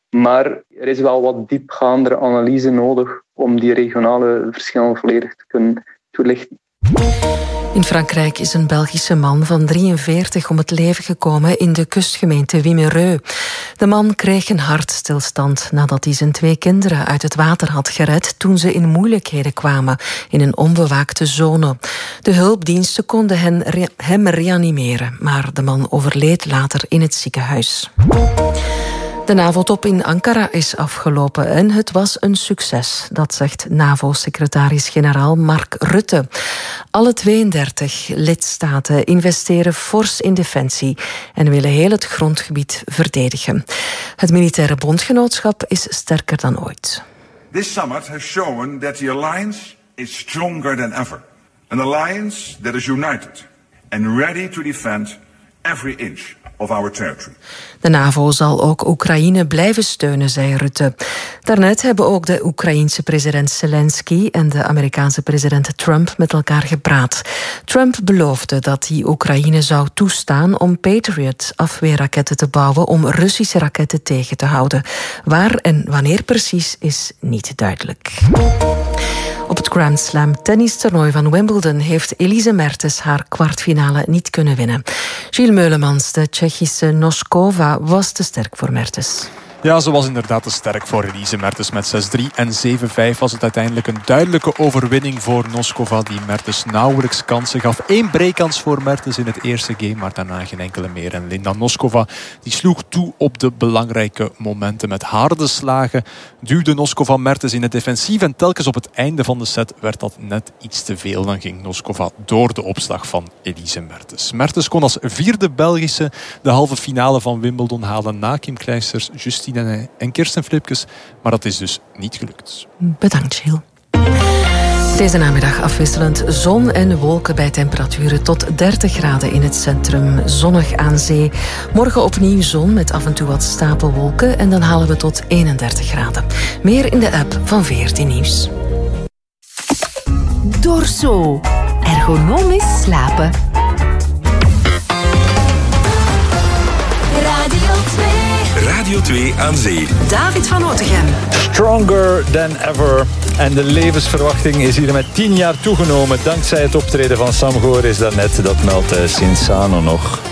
Maar er is wel wat diepgaandere analyse nodig om die regionale verschillen volledig te kunnen toelichten. In Frankrijk is een Belgische man van 43 om het leven gekomen in de kustgemeente Wimereux. De man kreeg een hartstilstand nadat hij zijn 2 kinderen uit het water had gered toen ze in moeilijkheden kwamen in een onbewaakte zone. De hulpdiensten konden hem reanimeren, maar de man overleed later in het ziekenhuis. De NAVO-top in Ankara is afgelopen en het was een succes. Dat zegt NAVO-secretaris-generaal Mark Rutte. Alle 32 lidstaten investeren fors in defensie en willen heel het grondgebied verdedigen. Het militaire bondgenootschap is sterker dan ooit. This summit has shown that the alliance is stronger than ever. An alliance that is united and ready to defend every inch of our territory. De NAVO zal ook Oekraïne blijven steunen, zei Rutte. Daarnet hebben ook de Oekraïense president Zelensky en de Amerikaanse president Trump met elkaar gepraat. Trump beloofde dat hij Oekraïne zou toestaan om Patriot-afweerraketten te bouwen om Russische raketten tegen te houden. Waar en wanneer precies is niet duidelijk. Op het Grand Slam tennistoernooi van Wimbledon heeft Elise Mertens haar kwartfinale niet kunnen winnen. Gilles Meulemans, de Tsjechische Noskova, was te sterk voor Mertens. Ja, ze was inderdaad te sterk voor Elise Mertens. Met 6-3 en 7-5 was het uiteindelijk een duidelijke overwinning voor Noskova, die Mertens nauwelijks kansen gaf. 1 breakkans voor Mertens in het eerste game, maar daarna geen enkele meer. En Linda Noskova die sloeg toe op de belangrijke momenten. Met harde slagen duwde Noskova Mertens in het defensief en telkens op het einde van de set werd dat net iets te veel. Dan ging Noskova door de opslag van Elise Mertens. Mertens kon als 4e Belgische de halve finale van Wimbledon halen na Kim Clijsters, Justine en Kirsten Flipkes, maar dat is dus niet gelukt. Bedankt, Gilles. Deze namiddag afwisselend zon en wolken bij temperaturen tot 30 graden in het centrum. Zonnig aan zee. Morgen opnieuw zon met af en toe wat stapelwolken en dan halen we tot 31 graden. Meer in de app van VRT Nieuws. Dorso. Ergonomisch slapen. Radio 2 aan zee. David van Otegem. Stronger than ever. En de levensverwachting is hier met 10 jaar toegenomen. Dankzij het optreden van Sam Goor is dat net. Dat meldt Cinsano nog.